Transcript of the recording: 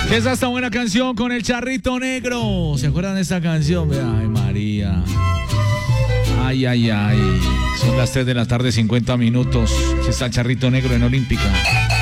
¿Qué es esta buena canción con el Charrito Negro? ¿Se acuerdan de esta canción? Ay, María. Ay, ay, ay. Son las 3 de la tarde, 50 minutos. Si está el Charrito Negro en Olímpica.